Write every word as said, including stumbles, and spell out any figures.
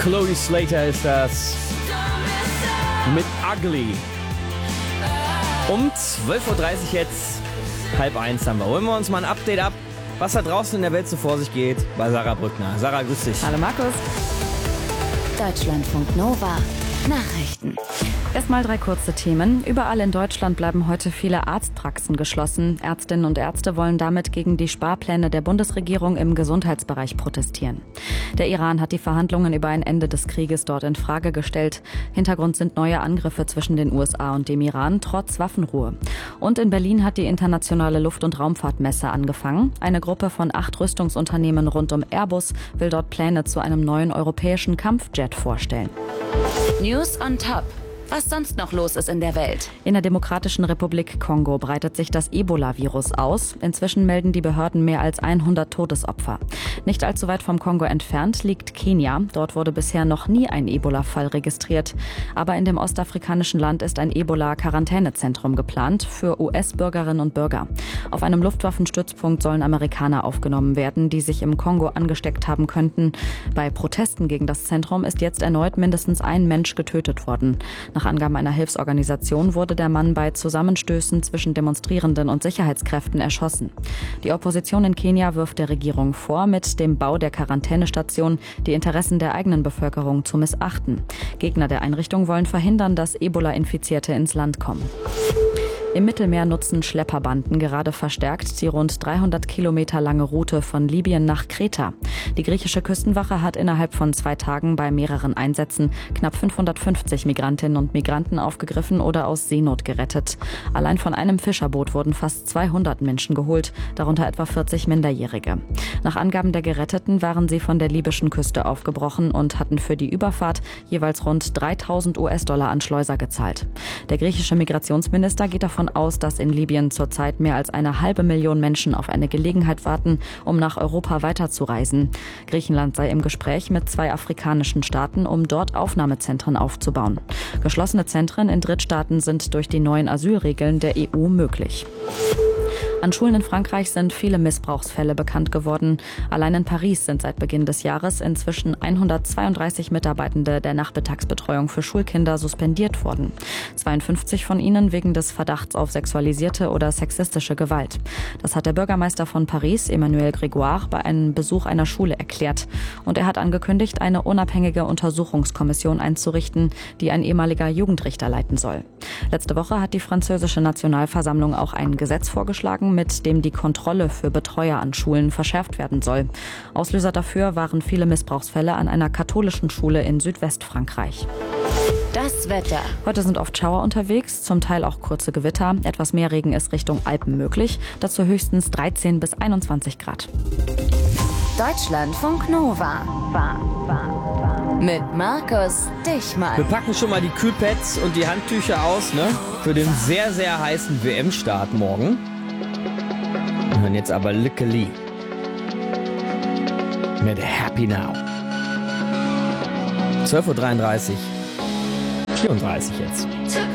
Chloe Slater ist das mit Ugly. Um zwölf Uhr dreißig jetzt, halb eins haben wir. Holen wir uns mal ein Update ab, was da draußen in der Welt so vor sich geht, bei Sarah Brückner. Sarah, grüß dich. Hallo Markus. Deutschlandfunk Nova Nachrichten. Erstmal drei kurze Themen. Überall in Deutschland bleiben heute viele Arztpraxen geschlossen. Ärztinnen und Ärzte wollen damit gegen die Sparpläne der Bundesregierung im Gesundheitsbereich protestieren. Der Iran hat die Verhandlungen über ein Ende des Krieges dort in Frage gestellt. Hintergrund sind neue Angriffe zwischen den U S A und dem Iran, trotz Waffenruhe. Und in Berlin hat die internationale Luft- und Raumfahrtmesse angefangen. Eine Gruppe von acht Rüstungsunternehmen rund um Airbus will dort Pläne zu einem neuen europäischen Kampfjet vorstellen. News on Top. Was sonst noch los ist in der Welt. In der Demokratischen Republik Kongo breitet sich das Ebola-Virus aus. Inzwischen melden die Behörden mehr als hundert Todesopfer. Nicht allzu weit vom Kongo entfernt liegt Kenia. Dort wurde bisher noch nie ein Ebola-Fall registriert. Aber in dem ostafrikanischen Land ist ein Ebola-Quarantänezentrum geplant für U S-Bürgerinnen und Bürger. Auf einem Luftwaffenstützpunkt sollen Amerikaner aufgenommen werden, die sich im Kongo angesteckt haben könnten. Bei Protesten gegen das Zentrum ist jetzt erneut mindestens ein Mensch getötet worden. Nach Angaben einer Hilfsorganisation wurde der Mann bei Zusammenstößen zwischen Demonstrierenden und Sicherheitskräften erschossen. Die Opposition in Kenia wirft der Regierung vor, mit dem Bau der Quarantänestation die Interessen der eigenen Bevölkerung zu missachten. Gegner der Einrichtung wollen verhindern, dass Ebola-Infizierte ins Land kommen. Im Mittelmeer nutzen Schlepperbanden gerade verstärkt die rund dreihundert Kilometer lange Route von Libyen nach Kreta. Die griechische Küstenwache hat innerhalb von zwei Tagen bei mehreren Einsätzen knapp fünfhundertfünfzig Migrantinnen und Migranten aufgegriffen oder aus Seenot gerettet. Allein von einem Fischerboot wurden fast zweihundert Menschen geholt, darunter etwa vierzig Minderjährige. Nach Angaben der Geretteten waren sie von der libyschen Küste aufgebrochen und hatten für die Überfahrt jeweils rund dreitausend U S-Dollar an Schleuser gezahlt. Der griechische Migrationsminister geht davon aus, dass in Libyen zurzeit mehr als eine halbe Million Menschen auf eine Gelegenheit warten, um nach Europa weiterzureisen. Griechenland sei im Gespräch mit zwei afrikanischen Staaten, um dort Aufnahmezentren aufzubauen. Geschlossene Zentren in Drittstaaten sind durch die neuen Asylregeln der E U möglich. An Schulen in Frankreich sind viele Missbrauchsfälle bekannt geworden. Allein in Paris sind seit Beginn des Jahres inzwischen hundertzweiunddreißig Mitarbeitende der Nachmittagsbetreuung für Schulkinder suspendiert worden. zweiundfünfzig von ihnen wegen des Verdachts auf sexualisierte oder sexistische Gewalt. Das hat der Bürgermeister von Paris, Emmanuel Grégoire, bei einem Besuch einer Schule erklärt. Und er hat angekündigt, eine unabhängige Untersuchungskommission einzurichten, die ein ehemaliger Jugendrichter leiten soll. Letzte Woche hat die französische Nationalversammlung auch ein Gesetz vorgeschlagen, mit dem die Kontrolle für Betreuer an Schulen verschärft werden soll. Auslöser dafür waren viele Missbrauchsfälle an einer katholischen Schule in Südwestfrankreich. Das Wetter. Heute sind oft Schauer unterwegs, zum Teil auch kurze Gewitter. Etwas mehr Regen ist Richtung Alpen möglich. Dazu höchstens dreizehn bis einundzwanzig Grad. Deutschlandfunk Nova. Mit Markus Dichmann. Wir packen schon mal die Kühlpads und die Handtücher aus, ne? Für den sehr, sehr heißen W M-Start morgen. Wir hören jetzt aber Lykke Li mit Happy Now. zwölf Uhr dreiunddreißig, vierunddreißig jetzt.